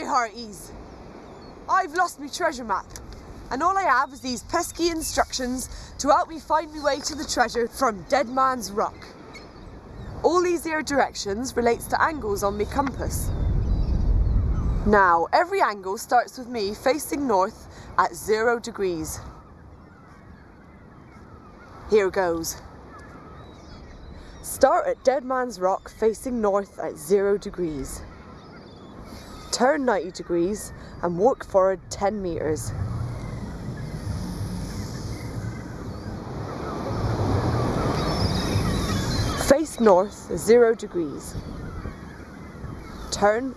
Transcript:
hearties! I've lost my treasure map, and all I have is these pesky instructions to help me find my way to the treasure from Dead Man's Rock. All these here directions relates to angles on my compass. Now, every angle starts with me facing north at 0 degrees. Here goes. Start at Dead Man's Rock facing north at 0 degrees. Turn 90 degrees and walk forward 10 metres. Face north 0 degrees. Turn